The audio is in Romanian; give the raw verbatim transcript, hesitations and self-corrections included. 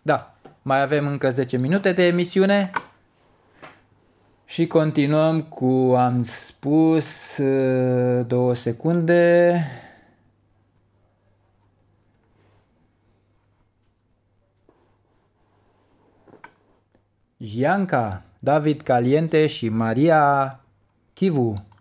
Da, mai avem încă zece minute de emisiune și continuăm cu, am spus, două secunde. Gianca, David Caliente și Maria Chivu.